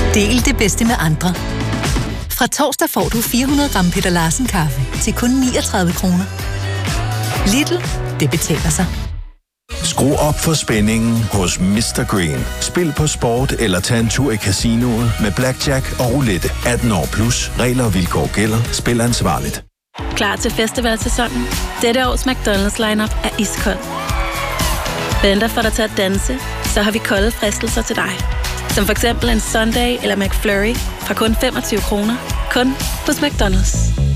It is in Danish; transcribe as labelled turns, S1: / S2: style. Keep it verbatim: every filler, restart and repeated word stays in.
S1: Del det bedste med andre. Fra torsdag får du fire hundrede gram Peter Larsen kaffe til kun niogtredive kroner. Lidl, det betaler sig.
S2: Skru op for spændingen hos mister Green. Spil på sport eller tag en tur i casinoet med blackjack og roulette. atten år plus. Regler og vilkår gælder. Spil ansvarligt.
S3: Klar til festivalsæsonen? Dette års McDonald's lineup er iskold. Venter for dig til at danse, så har vi kolde fristelser til dig. Som for eksempel en Sunday eller McFlurry fra kun femogtyve kroner. Kun hos McDonald's.